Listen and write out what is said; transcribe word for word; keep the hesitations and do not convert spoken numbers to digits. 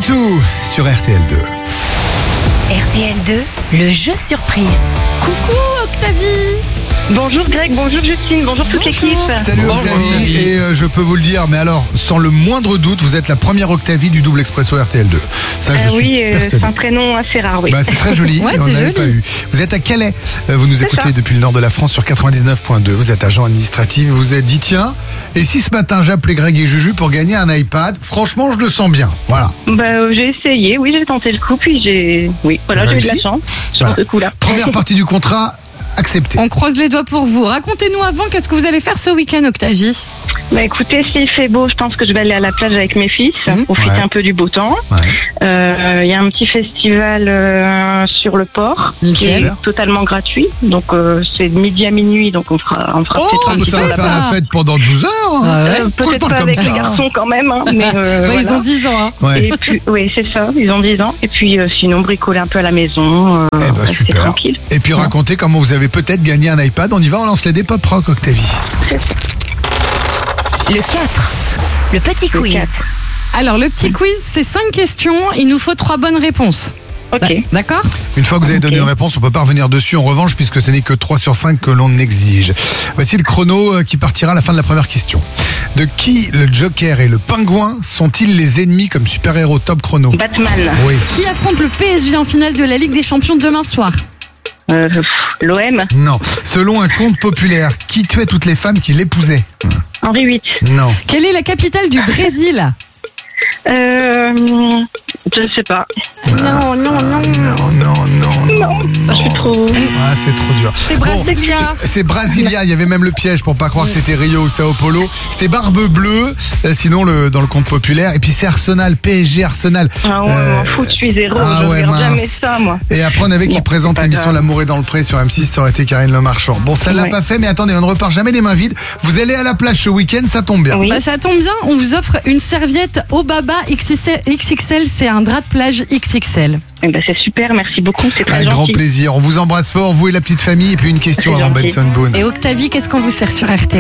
Two sur R T L deux. R T L deux, le jeu surprise. Coucou Octavie. Bonjour Greg, bonjour Justine, bonjour toute l'équipe. Salut Bonjour, Octavie. Octavie. Et euh, je peux vous le dire, mais alors, sans le moindre doute, vous êtes la première Octavie du double expresso R T L deux. Ça, je Euh, suis oui, euh, c'est persuadé. un prénom assez rare, oui. Bah, c'est très joli. Ouais, et on c'est n'avait joli. pas eu. Vous êtes à Calais. Euh, Vous nous écoutez ça. depuis le nord de la France sur quatre-vingt-dix-neuf point deux. Vous êtes agent administratif. Vous vous êtes dit, tiens, et si ce matin j'appelais Greg et Juju pour gagner un iPad? Franchement, je le sens bien. Voilà. Bah, euh, j'ai essayé, oui, j'ai tenté le coup, puis j'ai, oui, voilà, j'ai eu de la Réussi. chance sur Voilà. ce coup-là. Première partie du contrat acceptée. On croise les doigts pour vous. Racontez-nous avant, qu'est-ce que vous allez faire ce week-end, Octavie? Bah écoutez, s'il fait beau, je pense que je vais aller à la plage avec mes fils, Mhm. profiter Ouais. un peu du beau temps. Ouais. Euh, Il y a un petit festival euh, sur le port qui Nickel. est totalement gratuit, donc euh, c'est de midi à minuit, donc on fera, on fera Oh, peut-être un vous petit Ça peu va faites faire là-bas. la ça. fête pendant douze heures. hein. Ah ouais. Euh, Pourquoi je Peut-être parle pas comme avec ça, les hein garçons quand même, hein, mais euh, Ouais, Ils voilà. ont dix ans. Hein. Ouais. Et puis, oui, c'est ça, ils ont dix ans. Et puis, euh, sinon, bricoler un peu à la maison. Euh, Eh ben, rester super. tranquille. Et puis racontez comment vous avez peut-être gagné un iPad. On y va, on lance les dés pop rock, Octavie. Le quatre, le petit Le quiz. quatre. Alors, le petit quiz, c'est cinq questions. Il nous faut trois bonnes réponses. Ok. D'accord? Une fois que vous avez donné Ok. une réponse, on peut pas revenir dessus en revanche puisque ce n'est que trois sur cinq que l'on exige. Voici le chrono euh, qui partira à la fin de la première question. De qui le Joker et le Pingouin sont-ils les ennemis comme super-héros? Top chrono. Batman. Oui. Qui affronte le P S G en finale de la Ligue des Champions demain soir? Euh, pff, L'O M. Non. Selon un conte populaire, qui tuait toutes les femmes qui l'épousaient? Henri huit. Non. Quelle est la capitale du Brésil? Euh, je ne sais pas. Non, non, non. Non, non, non, non. Je suis trop. Ah, c'est trop dur. C'est Brasilia. C'est Brasilia, il y avait même le piège pour pas croire que c'était Rio ou Sao Paulo. C'était Barbe Bleue, euh, sinon le, dans le conte populaire. Et puis c'est Arsenal, P S G Arsenal. Ah ouais, Euh, m'en fous, je suis zéro. ah je ouais, regarde mince. jamais ça, moi. Et après on avait qui Bon, présente c'est pas l'émission grave. L'amour est dans le pré sur M six, ça aurait été Karine Le Marchand. Bon, ça l'a Ouais. pas fait, mais attendez, on ne repart jamais les mains vides. Vous allez à la plage ce week-end, ça tombe bien. Oui. Bah, ça tombe bien, on vous offre une serviette Obaba X X L, c'est un drap de plage X X L. Eh ben, c'est super, merci beaucoup, c'est très Avec grand gentil. plaisir. On vous embrasse fort, vous et la petite famille. Et puis une question C'est avant gentil. Benson Boone. Et Octavie, qu'est-ce qu'on vous sert sur R T L?